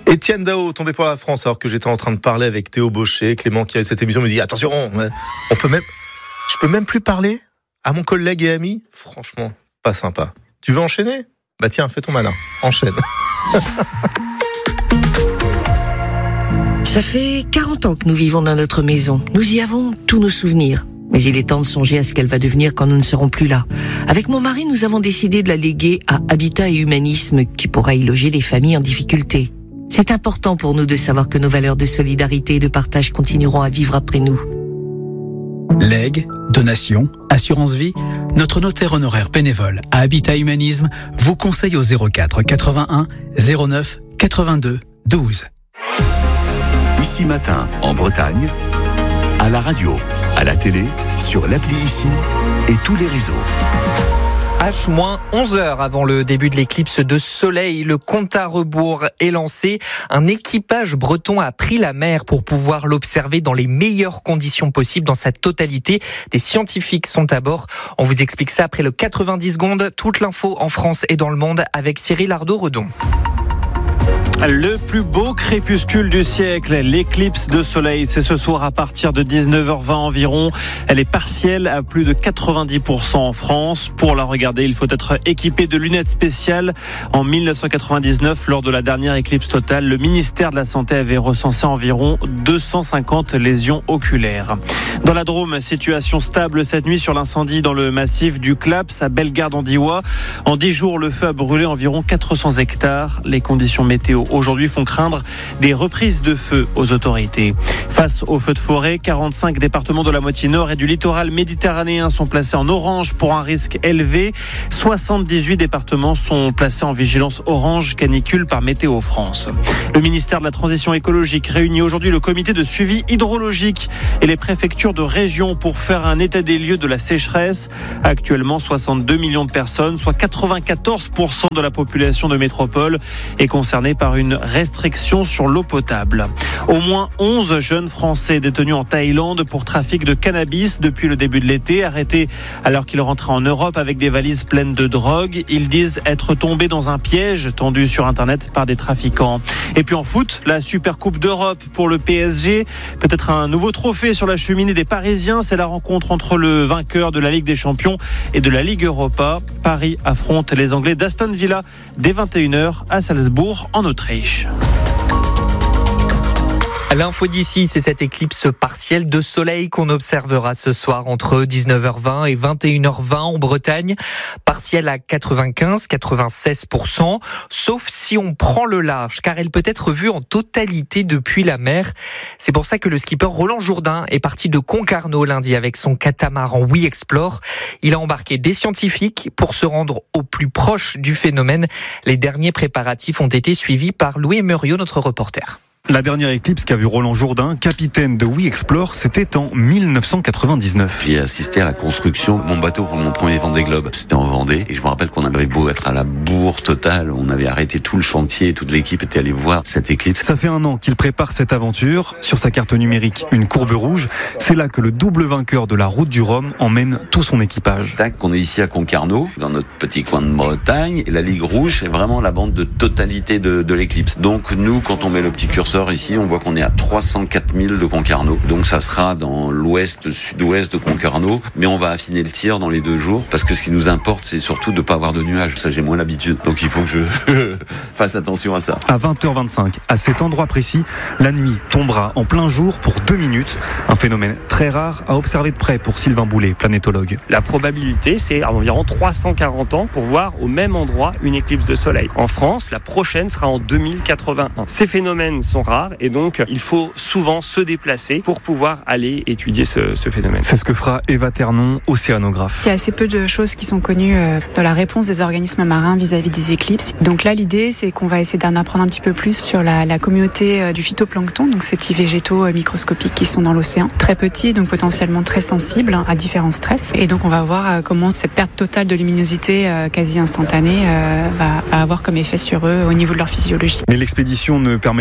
Étienne Daho, tombé pour la France, alors que j'étais en train de parler avec Théo Bauchet. Clément, qui a cette émission, me dit attention, je peux même plus parler à mon collègue et ami. Franchement, pas sympa. Tu veux enchaîner ? Bah tiens, fais ton malin. Enchaîne. Ça fait 40 ans que nous vivons dans notre maison. Nous y avons tous nos souvenirs. Mais il est temps de songer à ce qu'elle va devenir quand nous ne serons plus là. Avec mon mari, nous avons décidé de la léguer à Habitat et Humanisme, qui pourra y loger des familles en difficulté. C'est important pour nous de savoir que nos valeurs de solidarité et de partage continueront à vivre après nous. Legs, donations, assurance vie, notre notaire honoraire bénévole à Habitat Humanisme vous conseille au 04 81 09 82 12. Ici Matin, en Bretagne, à la radio, à la télé, sur l'appli Ici et tous les réseaux. H-11h avant le début de l'éclipse de soleil, le compte à rebours est lancé. Un équipage breton a pris la mer pour pouvoir l'observer dans les meilleures conditions possibles dans sa totalité. Des scientifiques sont à bord. On vous explique ça après le 90 secondes. Toute l'info en France et dans le monde avec Cyril Ardo-Redon. Le plus beau crépuscule du siècle, l'éclipse de soleil, c'est ce soir à partir de 19h20 environ. Elle est partielle à plus de 90% en France. Pour la regarder, il faut être équipé de lunettes spéciales. En 1999, lors de la dernière éclipse totale, le ministère de la Santé avait recensé environ 250 lésions oculaires. Dans la Drôme, situation stable cette nuit sur l'incendie dans le massif du Claps à Bellegarde-en-Diois. En 10 jours, le feu a brûlé environ 400 hectares. Les conditions météo aujourd'hui font craindre des reprises de feu aux autorités. Face aux feux de forêt, 45 départements de la moitié nord et du littoral méditerranéen sont placés en orange pour un risque élevé. 78 départements sont placés en vigilance orange canicule par Météo France. Le ministère de la Transition écologique réunit aujourd'hui le comité de suivi hydrologique et les préfectures de région pour faire un état des lieux de la sécheresse. Actuellement, 62 millions de personnes, soit 94% de la population de métropole, est concernée par une restriction sur l'eau potable. Au moins 11 jeunes Français détenus en Thaïlande pour trafic de cannabis depuis le début de l'été, arrêtés alors qu'ils rentraient en Europe avec des valises pleines de drogue. Ils disent être tombés dans un piège tendu sur Internet par des trafiquants. Et puis en foot, la Super Coupe d'Europe pour le PSG. Peut-être un nouveau trophée sur la cheminée des Parisiens. C'est la rencontre entre le vainqueur de la Ligue des Champions et de la Ligue Europa. Paris affronte les Anglais d'Aston Villa dès 21h à Salzbourg en Autriche. L'info d'ici, c'est cette éclipse partielle de soleil qu'on observera ce soir entre 19h20 et 21h20 en Bretagne. Partielle à 95-96%, sauf si on prend le large, car elle peut être vue en totalité depuis la mer. C'est pour ça que le skipper Roland Jourdain est parti de Concarneau lundi avec son catamaran We Explore. Il a embarqué des scientifiques pour se rendre au plus proche du phénomène. Les derniers préparatifs ont été suivis par Louis Muriot, notre reporter. La dernière éclipse qu'a vu Roland Jourdain, capitaine de We Explore, c'était en 1999. J'ai assisté à la construction de mon bateau pour mon premier Vendée Globe. C'était en Vendée. Et je me rappelle qu'on avait beau être à la bourre totale. On avait arrêté tout le chantier. Toute l'équipe était allée voir cette éclipse. Ça fait 1 an qu'il prépare cette aventure. Sur sa carte numérique, une courbe rouge. C'est là que le double vainqueur de la route du Rhum emmène tout son équipage. On est ici à Concarneau, dans notre petit coin de Bretagne. Et la ligne rouge, c'est vraiment la bande de totalité de l'éclipse. Donc nous, quand on met le petit curseur ici, on voit qu'on est à 304 000 de Concarneau. Donc ça sera dans l'ouest, sud-ouest de Concarneau, mais on va affiner le tir dans les 2 jours, parce que ce qui nous importe, c'est surtout de ne pas avoir de nuages. Ça, j'ai moins l'habitude. Donc il faut que je fasse attention à ça. À 20h25, à cet endroit précis, la nuit tombera en plein jour pour 2 minutes. Un phénomène très rare à observer de près pour Sylvain Boulet, planétologue. La probabilité, c'est à environ 340 ans pour voir au même endroit une éclipse de soleil. En France, la prochaine sera en 2081. Ces phénomènes sont rares et donc il faut souvent se déplacer pour pouvoir aller étudier ce phénomène. C'est ce que fera Eva Ternon, océanographe. Il y a assez peu de choses qui sont connues dans la réponse des organismes marins vis-à-vis des éclipses. Donc là, l'idée, c'est qu'on va essayer d'en apprendre un petit peu plus sur la communauté du phytoplancton, donc ces petits végétaux microscopiques qui sont dans l'océan, très petits, donc potentiellement très sensibles à différents stress. Et donc on va voir comment cette perte totale de luminosité quasi instantanée va avoir comme effet sur eux au niveau de leur physiologie. Mais l'expédition ne permettra normalement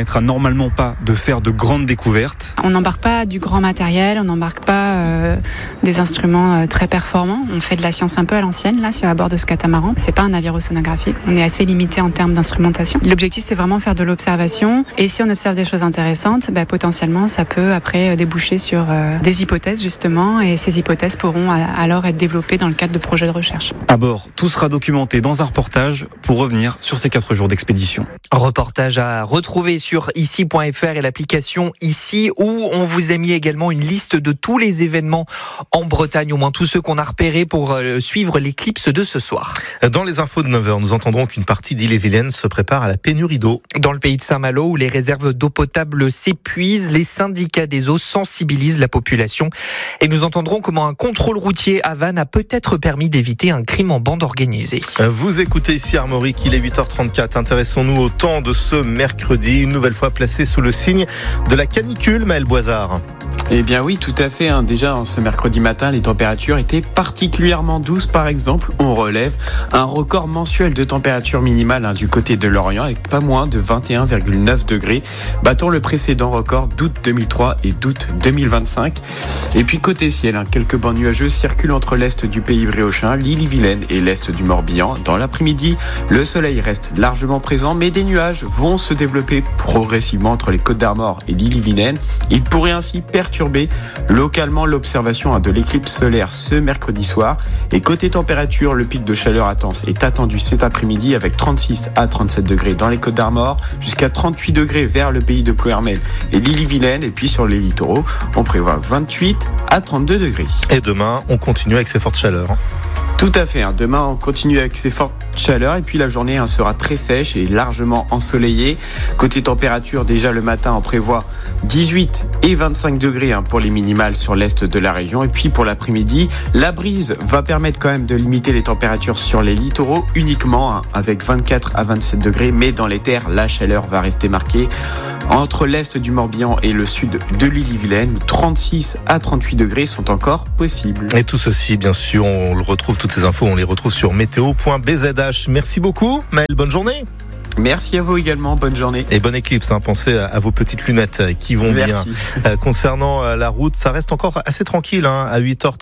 normalement pas de faire de grandes découvertes. On n'embarque pas du grand matériel, on n'embarque pas des instruments très performants. On fait de la science un peu à l'ancienne là à bord de ce catamaran. C'est pas un navire océanographique. On est assez limité en termes d'instrumentation. L'objectif c'est vraiment faire de l'observation et si on observe des choses intéressantes, potentiellement ça peut après déboucher sur des hypothèses justement et ces hypothèses pourront alors être développées dans le cadre de projets de recherche. À bord, tout sera documenté dans un reportage pour revenir sur ces 4 jours d'expédition. Reportage à retrouver sur ici.fr et l'application Ici où on vous a mis également une liste de tous les événements en Bretagne, au moins tous ceux qu'on a repérés pour suivre l'éclipse de ce soir. Dans les infos de 9h, nous entendrons qu'une partie d'Ille-et-Vilaine se prépare à la pénurie d'eau. Dans le pays de Saint-Malo, où les réserves d'eau potable s'épuisent, les syndicats des eaux sensibilisent la population. Et nous entendrons comment un contrôle routier à Vannes a peut-être permis d'éviter un crime en bande organisée. Vous écoutez ici Armorique, il est 8h34. Intéressons-nous au temps de ce mercredi, une nouvelle fois placé sous le signe de la canicule, Maël Boisard. Eh bien oui, tout à fait. Déjà, ce mercredi matin, les températures étaient particulièrement douces. Par exemple, on relève un record mensuel de température minimale du côté de Lorient avec pas moins de 21,9 degrés, battant le précédent record d'août 2003 et d'août 2025. Et puis côté ciel, quelques bancs nuageux circulent entre l'est du pays briochin, l'Ille-et-Vilaine et l'est du Morbihan. Dans l'après-midi, le soleil reste largement présent, mais des nuages vont se développer progressivement entre les Côtes d'Armor et l'Ille-et-Vilaine. Il pourrait ainsi perturber localement l'observation de l'éclipse solaire ce mercredi soir. Et côté température, le pic de chaleur intense est attendu cet après-midi avec 36 à 37 degrés dans les Côtes d'Armor, jusqu'à 38 degrés vers le pays de Plouermel et l'Ille-et-Vilaine. Et puis sur les littoraux, on prévoit 28 à 32 degrés. Et demain, on continue avec ces fortes chaleurs. Tout à fait. Demain, on continue avec ces fortes chaleurs et puis la journée sera très sèche et largement ensoleillée. Côté température, déjà le matin, on prévoit 18 et 25 degrés pour les minimales sur l'est de la région. Et puis pour l'après-midi, la brise va permettre quand même de limiter les températures sur les littoraux uniquement avec 24 à 27 degrés. Mais dans les terres, la chaleur va rester marquée. Entre l'est du Morbihan et le sud de l'Ille-et-Vilaine, 36 à 38 degrés sont encore possibles. Et tout ceci, bien sûr, on le retrouve, toutes ces infos, on les retrouve sur météo.bzh. Merci beaucoup, Maël, bonne journée. Merci à vous également, bonne journée. Et bonne éclipse, pensez à vos petites lunettes qui vont Merci. bien. Concernant la route, ça reste encore assez tranquille à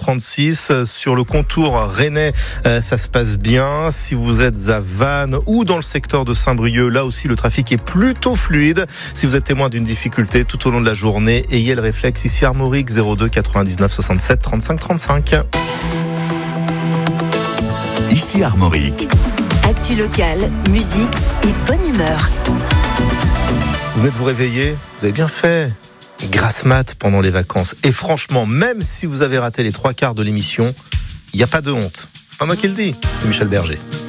8h36. Sur le contour rennais, ça se passe bien. Si vous êtes à Vannes ou dans le secteur de Saint-Brieuc, là aussi le trafic est plutôt fluide. Si vous êtes témoin d'une difficulté tout au long de la journée, ayez le réflexe. Ici Armorique, 02 99 67 35 35. Ici Armorique. Actu locale, musique et bonne humeur. Vous venez de vous réveiller, vous avez bien fait. Grasse mat pendant les vacances. Et franchement, même si vous avez raté les 3 quarts de l'émission, il n'y a pas de honte. C'est pas moi qui le dis, c'est Michel Berger.